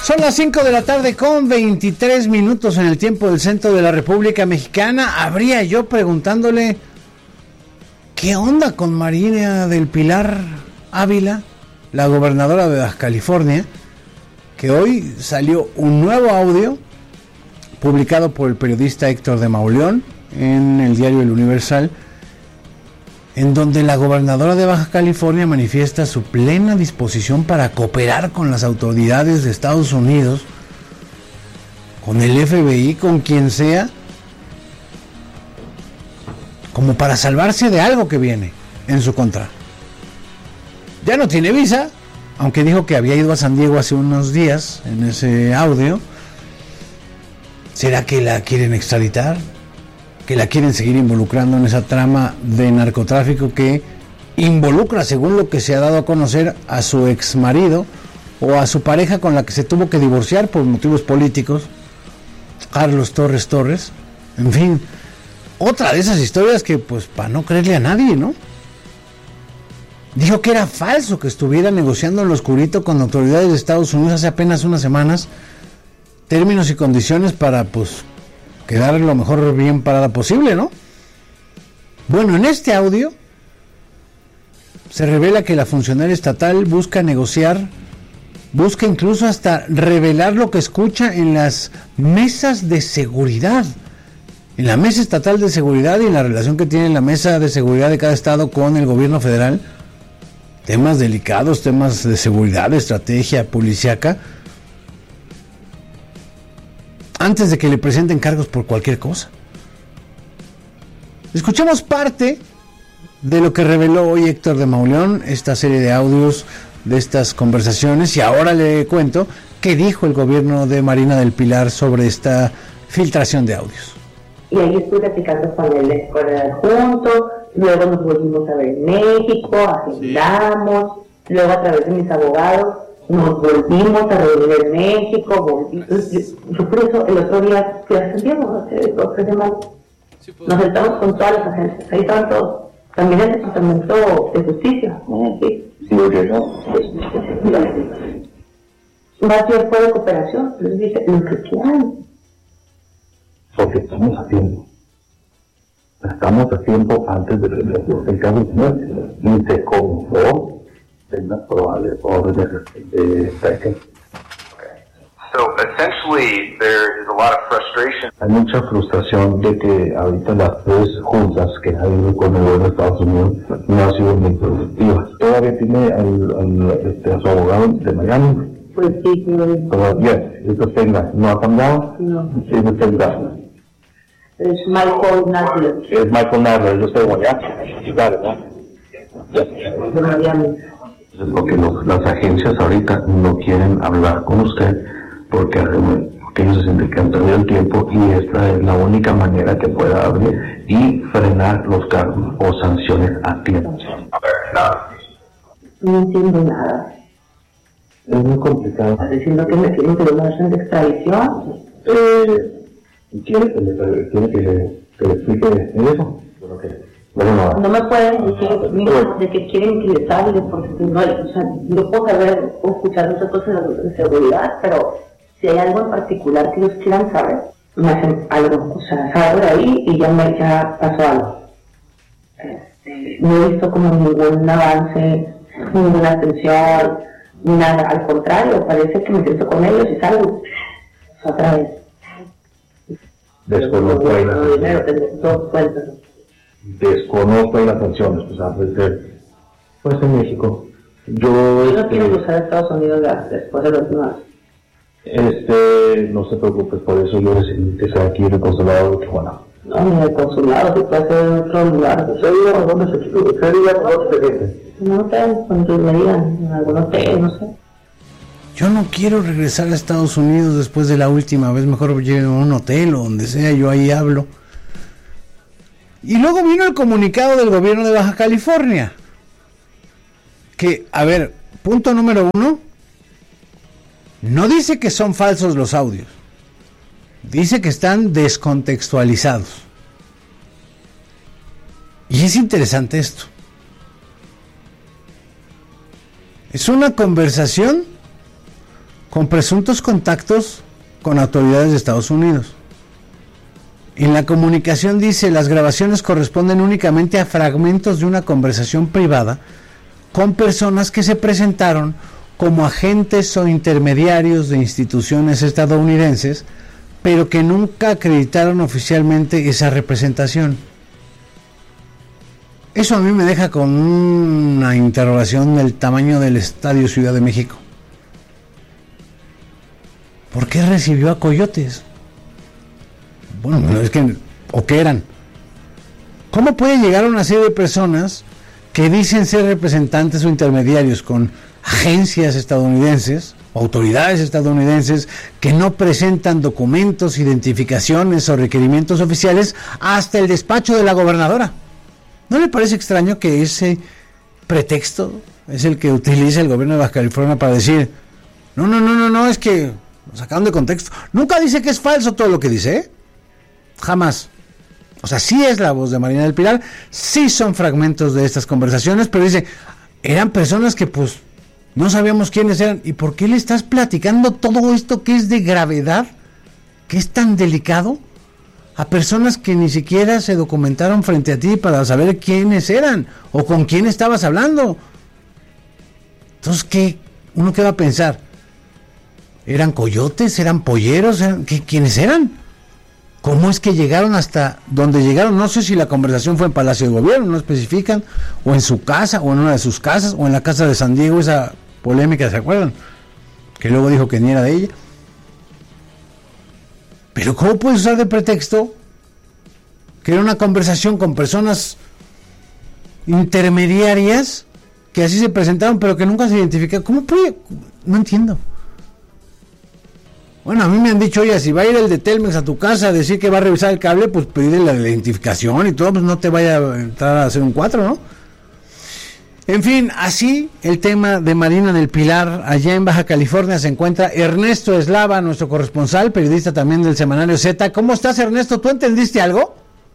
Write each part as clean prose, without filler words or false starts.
Son las 5 de la tarde con 23 minutos en el tiempo del centro de la República Mexicana. Habría yo preguntándole, ¿qué onda con María del Pilar Ávila, la gobernadora de Baja California? Que hoy salió un nuevo audio publicado por el periodista Héctor de Mauleón en el diario El Universal, en donde la gobernadora de Baja California manifiesta su plena disposición para cooperar con las autoridades de Estados Unidos, con el FBI, con quien sea, como para salvarse de algo que viene en su contra. Ya no tiene visa, aunque dijo que había ido a San Diego hace unos días en ese audio. ¿Será que la quieren extraditar? ¿Que la quieren seguir involucrando en esa trama de narcotráfico que involucra, según lo que se ha dado a conocer, a su ex marido o a su pareja con la que se tuvo que divorciar por motivos políticos, Carlos Torres? En fin, otra de esas historias que, pues, para no creerle a nadie, ¿no? Dijo que era falso que estuviera negociando en lo oscurito con autoridades de Estados Unidos hace apenas unas semanas términos y condiciones para, pues, quedar lo mejor bien parada posible, ¿no? Bueno, en este audio se revela que la funcionaria estatal busca negociar, busca incluso hasta revelar lo que escucha en las mesas de seguridad, en la mesa estatal de seguridad y en la relación que tiene la mesa de seguridad de cada estado con el gobierno federal, temas delicados, temas de seguridad, de estrategia policíaca, antes de que le presenten cargos por cualquier cosa. Escuchemos parte de lo que reveló hoy Héctor de Mauleón, esta serie de audios de estas conversaciones, y ahora le cuento qué dijo el gobierno de Marina del Pilar sobre esta filtración de audios. Y ahí estuve platicando con el adjunto, luego nos volvimos a ver en México, agendamos, luego a través de mis abogados nos volvimos a reunir en México, yo por eso el otro día fui a San Diego, hace 2 o 3 semanas, nos sentamos con todas las agencias, ahí estaban todos, también el Departamento de Justicia, sí, va a ser de cooperación, les dije, lo que quieran. Porque estamos a tiempo antes de el caso y se compró de una probable orden de saque. So essentially there is a lot of frustration. Hay mucha frustración de que ahorita las 3 juntas que ha habido con el gobierno de Estados Unidos no han sido muy productivas. Todavía tiene a su abogado de Miami. Pues sí, Todavía, eso tenga, no ha cambiado. No. Eso tenga. Es Michael Nadler. Es Michael Nadler, yo estoy allá. ¿Verdad? Porque las agencias ahorita no quieren hablar con usted porque ellos se sienten que han perdido el tiempo y esta es la única manera que pueda abrir y frenar los cargos o sanciones a tiempo. No entiendo nada. Es muy complicado. ¿Estás diciendo que me quieren que una orden de extradición? ¿Quiere que le explique eso? No me pueden decir de que quieren que les hable porque no, o sea, yo puedo saber o escuchar muchas cosas de seguridad, pero si hay algo en particular que ellos quieran saber, me hacen algo, o sea, salgo de ahí y ya pasó algo. No he visto como ningún avance, ninguna atención, nada, al contrario, parece que me siento con ellos y salgo otra vez. Desconozco ahí las sanciones, pues a veces, pues en México. Yo no quiero cruzar a Estados Unidos después de los demás. No se preocupe, por eso yo decidí que sea aquí en el consulado de Tijuana. No, ni el consulado, si puede ser en otro lugar. ¿Dónde se No sé, cuando me digan, en algún hotel, no sé. Yo no quiero regresar a Estados Unidos después de la última vez, mejor lleven a un hotel o donde sea, yo ahí hablo. Y luego vino el comunicado del gobierno de Baja California, que, a ver, punto número 1, no dice que son falsos los audios, dice que están descontextualizados. Y es interesante esto. Es una conversación con presuntos contactos con autoridades de Estados Unidos. En la comunicación dice, las grabaciones corresponden únicamente a fragmentos de una conversación privada con personas que se presentaron como agentes o intermediarios de instituciones estadounidenses, pero que nunca acreditaron oficialmente esa representación. Eso a mí me deja con una interrogación del tamaño del Estadio Ciudad de México. ¿Por qué recibió a coyotes? Bueno, es que, ¿o qué eran? ¿Cómo puede llegar a una serie de personas que dicen ser representantes o intermediarios con agencias estadounidenses, autoridades estadounidenses, que no presentan documentos, identificaciones o requerimientos oficiales hasta el despacho de la gobernadora? ¿No le parece extraño que ese pretexto es el que utiliza el gobierno de Baja California para decir, no, es que lo sacaron de contexto? Nunca dice que es falso todo lo que dice, ¿eh? Jamás. O sea, sí es la voz de Marina del Pilar, sí son fragmentos de estas conversaciones, pero dice, eran personas que pues no sabíamos quiénes eran. ¿Y por qué le estás platicando todo esto que es de gravedad, que es tan delicado, a personas que ni siquiera se documentaron frente a ti para saber quiénes eran o con quién estabas hablando? Entonces, ¿qué? Uno qué va a pensar. ¿Eran coyotes? ¿Eran polleros? ¿Quiénes eran? ¿Cómo es que llegaron hasta donde llegaron? No sé si la conversación fue en Palacio de Gobierno, no especifican, o en su casa, o en una de sus casas, o en la casa de San Diego, esa polémica, ¿se acuerdan? Que luego dijo que ni era de ella. Pero ¿cómo puedes usar de pretexto que era una conversación con personas intermediarias que así se presentaron, pero que nunca se identificaron? ¿Cómo puede? No entiendo. Bueno, a mí me han dicho, oye, si va a ir el de Telmex a tu casa a decir que va a revisar el cable, pues pedirle la identificación y todo, pues no te vaya a entrar a hacer un 4, ¿no? En fin, así el tema de Marina del Pilar. Allá en Baja California se encuentra Ernesto Eslava, nuestro corresponsal, periodista también del semanario Z. ¿Cómo estás, Ernesto? ¿Tú entendiste algo?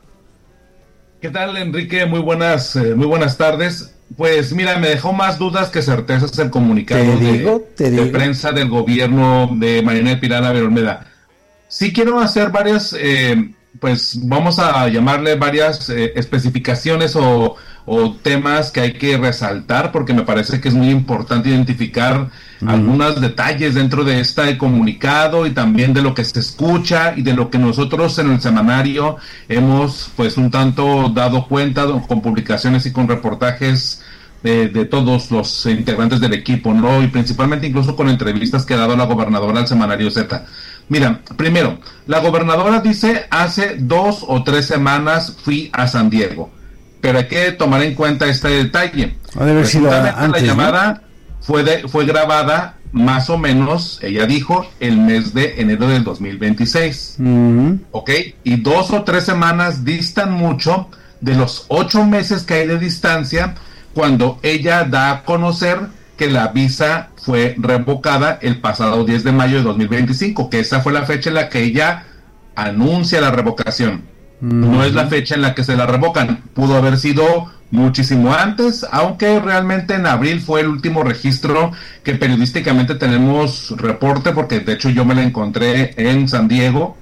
¿Qué tal, Enrique? Muy buenas tardes. Pues mira, me dejó más dudas que certezas el comunicado de prensa del gobierno de Marina del Pilar Olmeda. Sí quiero hacer varias, pues vamos a llamarle varias especificaciones o temas que hay que resaltar, porque me parece que es muy importante identificar algunos detalles dentro de este comunicado y también de lo que se escucha y de lo que nosotros en el semanario hemos pues un tanto dado cuenta con publicaciones y con reportajes de todos los integrantes del equipo, ¿no? Y principalmente incluso con entrevistas que ha dado la gobernadora al semanario Z. Mira, primero, la gobernadora dice, hace 2 o 3 semanas fui a San Diego, pero hay que tomar en cuenta este detalle. Debe sido antes, la llamada, ¿no? fue grabada más o menos, ella dijo, el mes de enero del 2026. ¿Ok? Y 2 o 3 semanas distan mucho de los 8 meses que hay de distancia cuando ella da a conocer que la visa fue revocada el pasado 10 de mayo de 2025, que esa fue la fecha en la que ella anuncia la revocación. No es la fecha en la que se la revocan. Pudo haber sido muchísimo antes, aunque realmente en abril fue el último registro que periodísticamente tenemos reporte, porque de hecho yo me la encontré en San Diego,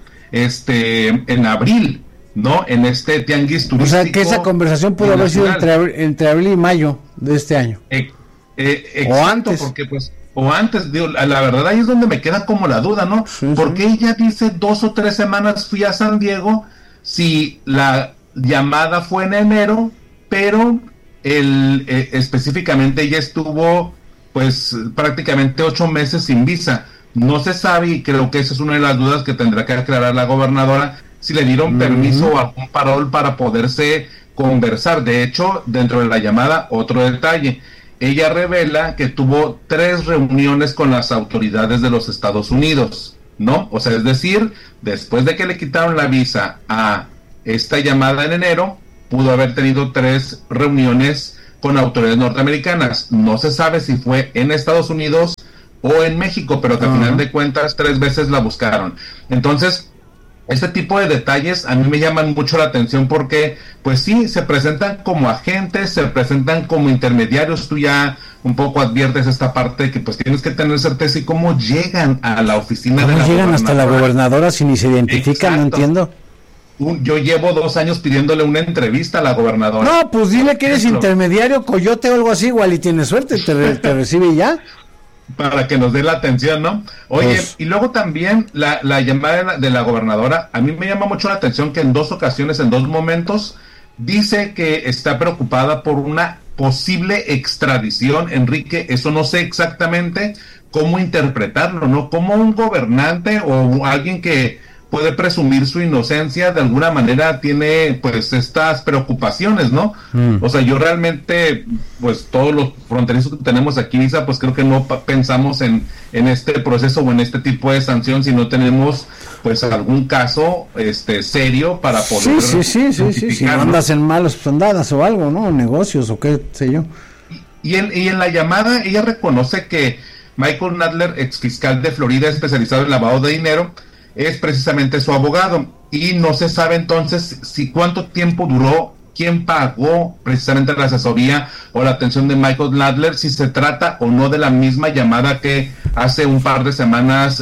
en abril, ¿no? En este tianguis turístico. O sea que esa conversación pudo haber sido entre abril y mayo de este año. Exacto, o antes. Porque pues, o antes, digo, la verdad ahí es donde me queda como la duda, ¿no? Sí, porque ella dice 2 o 3 semanas fui a San Diego, si la llamada fue en enero, pero específicamente ella estuvo pues prácticamente 8 meses sin visa. No se sabe, y creo que esa es una de las dudas que tendrá que aclarar la gobernadora, si le dieron permiso o algún parol para poderse conversar. De hecho, dentro de la llamada, otro detalle, ella revela que tuvo 3 reuniones con las autoridades de los Estados Unidos, ¿no? O sea, es decir, después de que le quitaron la visa a esta llamada en enero, pudo haber tenido 3 reuniones con autoridades norteamericanas. No se sabe si fue en Estados Unidos o en México, pero que al final de cuentas 3 veces la buscaron. Entonces, Este tipo de detalles a mí me llaman mucho la atención porque, pues sí, se presentan como agentes, se presentan como intermediarios. Tú ya un poco adviertes esta parte que pues tienes que tener certeza y cómo llegan a la oficina de la llegan hasta la gobernadora si ni se identifican. No entiendo. Yo llevo 2 años pidiéndole una entrevista a la gobernadora. No, pues dile que eres intermediario, coyote o algo así, igual y tienes suerte, te recibe ya. Para que nos dé la atención, ¿no? Oye, pues, y luego también la llamada de la gobernadora, a mí me llama mucho la atención que en 2 ocasiones, en 2 momentos, dice que está preocupada por una posible extradición. Enrique, eso no sé exactamente cómo interpretarlo, ¿no? Como un gobernante o alguien que puede presumir su inocencia, de alguna manera tiene pues estas preocupaciones, ¿no? O sea, yo realmente, pues todos los fronterizos que tenemos aquí, Isa, pues creo que no pensamos en este proceso o en este tipo de sanción si no tenemos pues algún caso serio para poder... Sí, si no andas en malos andadas o algo, ¿no? Negocios o qué sé yo. Y en la llamada ella reconoce que Michael Nadler, exfiscal de Florida especializado en lavado de dinero, es precisamente su abogado, y no se sabe entonces si cuánto tiempo duró, quién pagó precisamente la asesoría o la atención de Michael Nadler, si se trata o no de la misma llamada que hace un par de semanas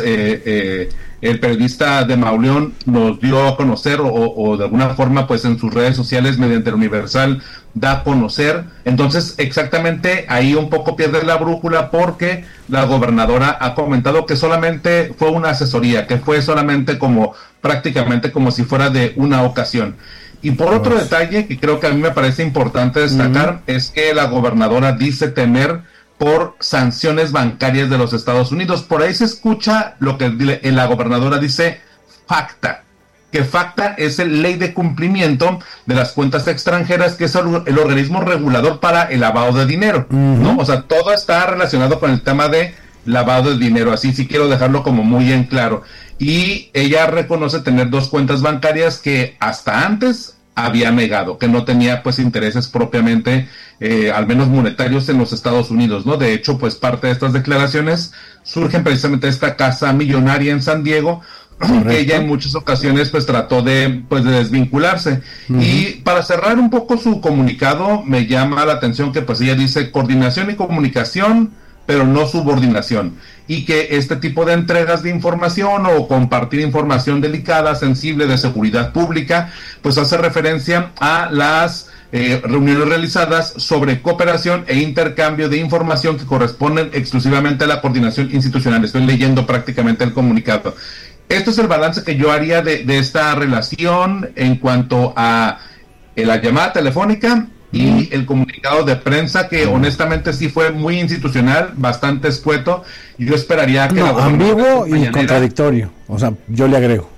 el periodista de Mauleón nos dio a conocer o de alguna forma pues en sus redes sociales mediante el Universal da a conocer. Entonces exactamente ahí un poco pierde la brújula porque la gobernadora ha comentado que solamente fue una asesoría, que fue solamente como prácticamente como si fuera de una ocasión. Y por otro detalle que creo que a mí me parece importante destacar es que la gobernadora dice temer por sanciones bancarias de los Estados Unidos. Por ahí se escucha lo que la gobernadora dice FACTA, que FACTA es el ley de cumplimiento de las cuentas extranjeras, que es el organismo regulador para el lavado de dinero, ¿no? O sea, todo está relacionado con el tema de lavado de dinero, así sí quiero dejarlo como muy en claro. Y ella reconoce tener 2 cuentas bancarias que hasta antes había negado, que no tenía pues intereses propiamente, al menos monetarios en los Estados Unidos, ¿no? De hecho, pues parte de estas declaraciones surgen precisamente de esta casa millonaria en San Diego, que ella en muchas ocasiones pues trató de desvincularse. Y para cerrar un poco su comunicado, me llama la atención que pues ella dice coordinación y comunicación, pero no subordinación, y que este tipo de entregas de información o compartir información delicada, sensible, de seguridad pública, pues hace referencia a las reuniones realizadas sobre cooperación e intercambio de información que corresponden exclusivamente a la coordinación institucional. Estoy leyendo prácticamente el comunicado. Esto es el balance que yo haría de esta relación en cuanto a la llamada telefónica y el comunicado de prensa, que honestamente sí fue muy institucional, bastante escueto. Yo esperaría que ambiguo y contradictorio, o sea, yo le agrego.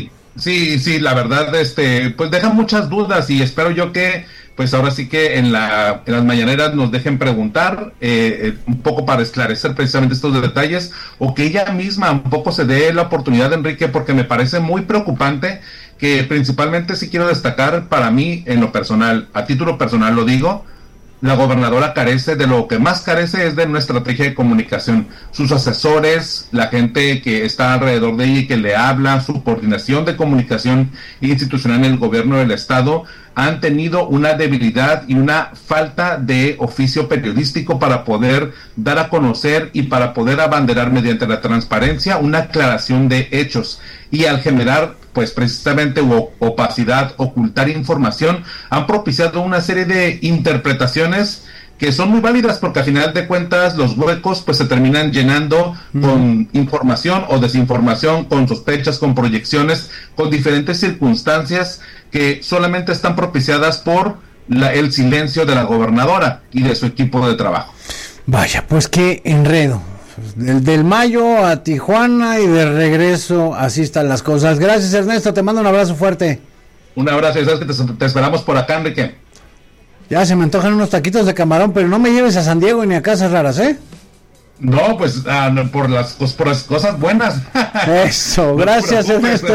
Sí, la verdad, pues deja muchas dudas, y espero yo que pues ahora sí que en las mañaneras nos dejen preguntar un poco para esclarecer precisamente estos detalles, o que ella misma un poco se dé la oportunidad, Enrique, porque me parece muy preocupante que principalmente sí quiero destacar para mí en lo personal, a título personal lo digo, la gobernadora carece, de lo que más carece es de una estrategia de comunicación. Sus asesores, la gente que está alrededor de ella y que le habla, su coordinación de comunicación institucional en el gobierno del estado, han tenido una debilidad y una falta de oficio periodístico para poder dar a conocer y para poder abanderar mediante la transparencia una aclaración de hechos. Y al generar pues precisamente opacidad, ocultar información, han propiciado una serie de interpretaciones que son muy válidas, porque al final de cuentas los huecos pues se terminan llenando con información o desinformación, con sospechas, con proyecciones, con diferentes circunstancias que solamente están propiciadas por el silencio de la gobernadora y de su equipo de trabajo. Vaya, pues qué enredo. Del Mayo a Tijuana y de regreso, así están las cosas. Gracias, Ernesto, te mando un abrazo fuerte. Un abrazo, y sabes que te esperamos por acá, Enrique. Ya se me antojan unos taquitos de camarón, pero no me lleves a San Diego ni a Casas Raras, ¿eh? No, pues por las cosas buenas. Eso, gracias, Ernesto.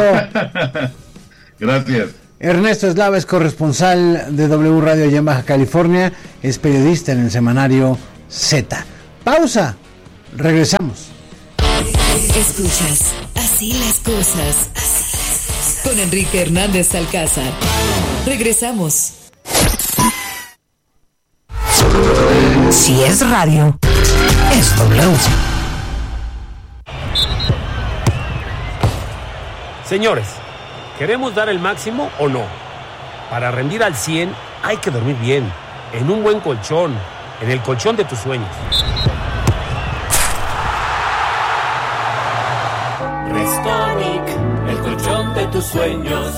Gracias. Ernesto Eslava es corresponsal de W Radio allá en Baja California, es periodista en el semanario Z. Pausa, regresamos. Escuchas Así las cosas con con Enrique Hernández Alcázar. Regresamos. Si es radio, es W. Señores, ¿queremos dar el máximo o no? Para rendir al 100 hay que dormir bien, en un buen colchón, en el colchón de tus sueños. Restonic, el colchón de tus sueños.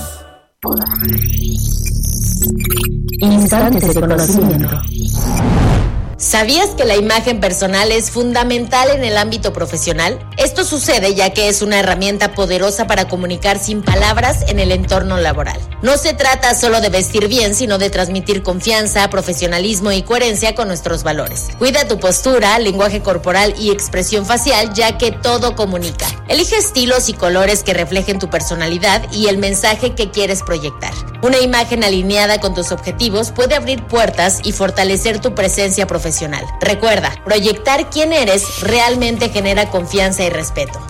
Instantes de conocimiento. ¿Sabías que la imagen personal es fundamental en el ámbito profesional? Esto sucede ya que es una herramienta poderosa para comunicar sin palabras en el entorno laboral. No se trata solo de vestir bien, sino de transmitir confianza, profesionalismo y coherencia con nuestros valores. Cuida tu postura, lenguaje corporal y expresión facial, ya que todo comunica. Elige estilos y colores que reflejen tu personalidad y el mensaje que quieres proyectar. Una imagen alineada con tus objetivos puede abrir puertas y fortalecer tu presencia profesional. Recuerda, proyectar quién eres realmente genera confianza y respeto.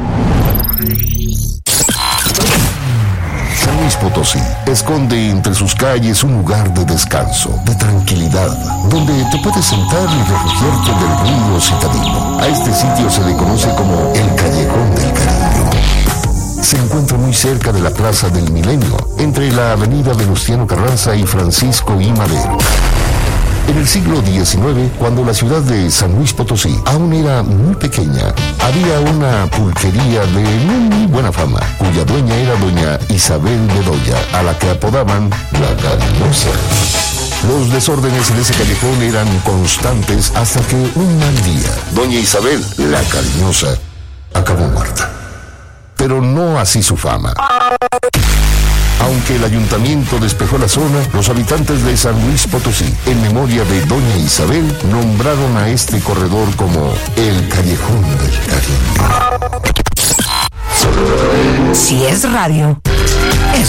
San Luis Potosí esconde entre sus calles un lugar de descanso, de tranquilidad, donde te puedes sentar y refugiarte del río citadino. A este sitio se le conoce como el Callejón del Cariño. Se encuentra muy cerca de la Plaza del Milenio, entre la avenida Venustiano Carranza y Francisco I. Madero. En el siglo XIX, cuando la ciudad de San Luis Potosí aún era muy pequeña, había una pulquería de muy buena fama, cuya dueña era doña Isabel Bedoya, a la que apodaban la Cariñosa. Los desórdenes en ese callejón eran constantes hasta que un mal día, doña Isabel, la Cariñosa, acabó muerta. Pero no así su fama. Aunque el ayuntamiento despejó la zona, los habitantes de San Luis Potosí, en memoria de doña Isabel, nombraron a este corredor como el Callejón del Cariño. Si es radio,